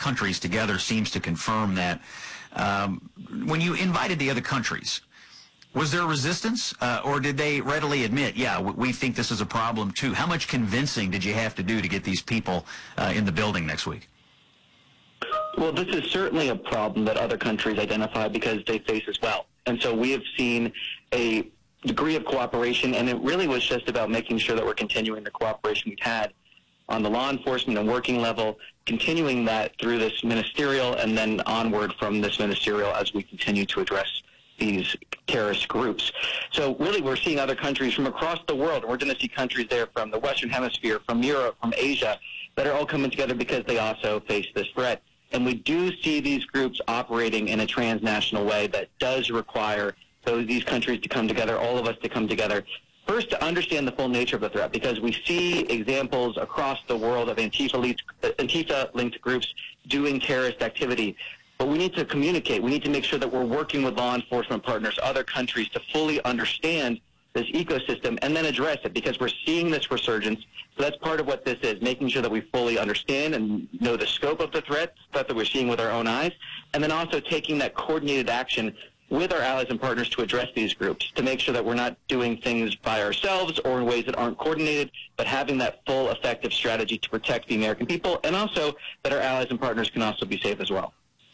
countries together seems to confirm that. When you invited the other countries, was there resistance, or did they readily admit, yeah, we think this is a problem too? How much convincing did you have to do to get these people in the building next week? Well, this is certainly a problem that other countries identify because they face as well. And so we have seen a degree of cooperation, and it really was just about making sure that we're continuing the cooperation we've had on the law enforcement and working level, continuing that through this ministerial and then onward from this ministerial as we continue to address these terrorist groups. So really we're seeing other countries from across the world. We're going to see countries there from the Western Hemisphere, from Europe, from Asia, that are all coming together because they also face this threat. And we do see these groups operating in a transnational way that does require these countries to come together, all of us to come together, first to understand the full nature of the threat, because we see examples across the world of Antifa-linked groups doing terrorist activity. But we need to communicate. We need to make sure that we're working with law enforcement partners, other countries, to fully understand this ecosystem and then address it, because we're seeing this resurgence. So that's part of what this is, making sure that we fully understand and know the scope of the threat that we're seeing with our own eyes, and then also taking that coordinated action with our allies and partners to address these groups, to make sure that we're not doing things by ourselves or in ways that aren't coordinated, but having that full effective strategy to protect the American people, and also that our allies and partners can also be safe as well.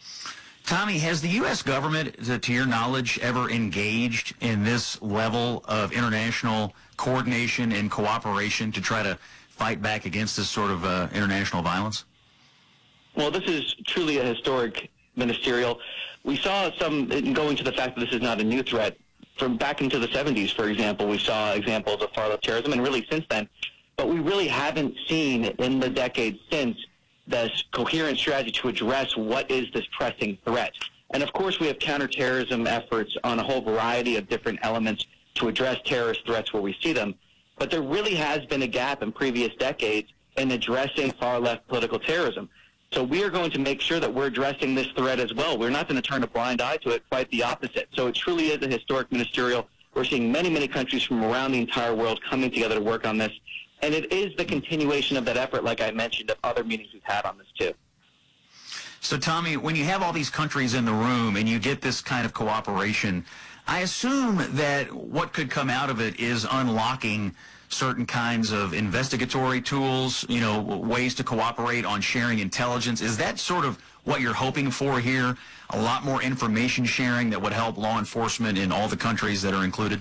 Tommy, has the U.S. government, to your knowledge, ever engaged in this level of international coordination and cooperation to try to fight back against this sort of international violence? Well, this is truly a historic ministerial. We saw some, going to the fact that this is not a new threat, from back into the 70s, for example, we saw examples of far-left terrorism, and really since then. But we really haven't seen in the decades since this coherent strategy to address what is this pressing threat. And of course, we have counterterrorism efforts on a whole variety of different elements to address terrorist threats where we see them. But there really has been a gap in previous decades in addressing far-left political terrorism. So we are going to make sure that we're addressing this threat as well. We're not going to turn a blind eye to it, quite the opposite. So it truly is a historic ministerial. We're seeing many, many countries from around the entire world coming together to work on this. And it is the continuation of that effort, like I mentioned, of other meetings we've had on this too. So, Tommy, when you have all these countries in the room and you get this kind of cooperation, I assume that what could come out of it is unlocking certain kinds of investigatory tools, you know, ways to cooperate on sharing intelligence. Is that sort of what you're hoping for here? A lot more information sharing that would help law enforcement in all the countries that are included?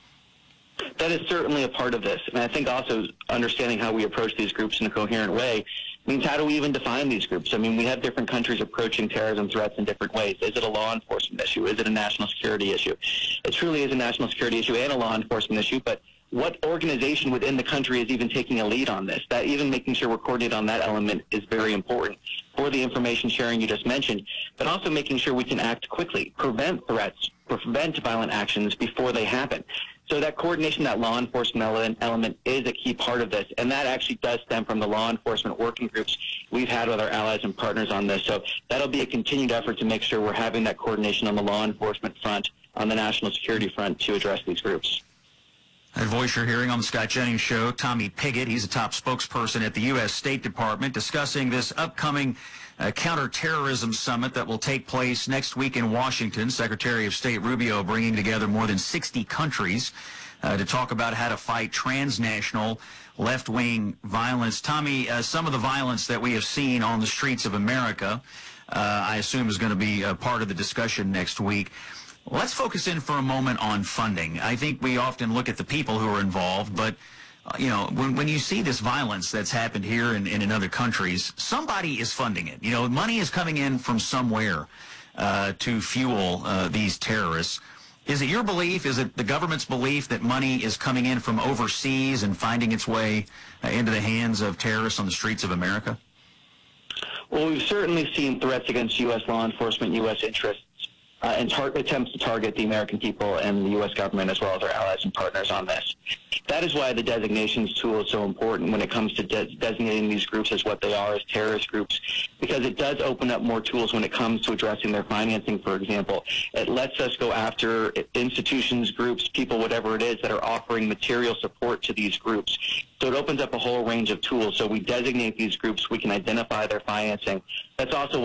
That is certainly a part of this. And I think also understanding how we approach these groups in a coherent way means, how do we even define these groups? I mean, we have different countries approaching terrorism threats in different ways. Is it a law enforcement issue? Is it a national security issue? It truly is a national security issue and a law enforcement issue, but what organization within the country is even taking a lead on this? That even making sure we're coordinated on that element is very important for the information sharing you just mentioned, but also making sure we can act quickly, prevent threats, prevent violent actions before they happen. So that coordination, that law enforcement element is a key part of this, and that actually does stem from the law enforcement working groups we've had with our allies and partners on this. So that'll be a continued effort to make sure we're having that coordination on the law enforcement front, on the national security front, to address these groups. That voice you're hearing on the Scott Jennings Show, Tommy Pigott. He's a top spokesperson at the U.S. State Department, discussing this upcoming counterterrorism summit that will take place next week in Washington. Secretary of State Rubio bringing together more than 60 countries to talk about how to fight transnational left-wing violence. Tommy, some of the violence that we have seen on the streets of America, I assume is going to be a part of the discussion next week. Let's focus in for a moment on funding. I think we often look at the people who are involved, but you know, when you see this violence that's happened here and in other countries, somebody is funding it. You know, money is coming in from somewhere to fuel these terrorists. Is it your belief, is it the government's belief that money is coming in from overseas and finding its way into the hands of terrorists on the streets of America? Well, we've certainly seen threats against U.S. law enforcement, U.S. interests, and attempts to target the American people and the U.S. government, as well as our allies and partners on this. That is why the designations tool is so important when it comes to designating these groups as what they are, as terrorist groups, because it does open up more tools when it comes to addressing their financing, for example. It lets us go after institutions, groups, people, whatever it is, that are offering material support to these groups. So it opens up a whole range of tools. So we designate these groups, we can identify their financing. That's also